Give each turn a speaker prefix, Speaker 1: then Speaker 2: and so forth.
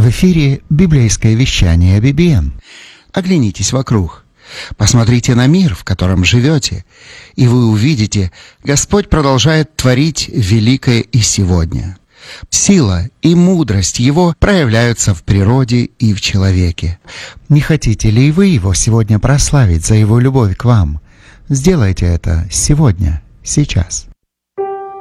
Speaker 1: В эфире библейское вещание BBN. Оглянитесь вокруг. Посмотрите на мир, в котором живете, и вы увидите, Господь продолжает творить великое и сегодня. Сила и мудрость Его проявляются в природе и в человеке. Не хотите ли и вы Его сегодня прославить за Его любовь к вам? Сделайте это сегодня, сейчас.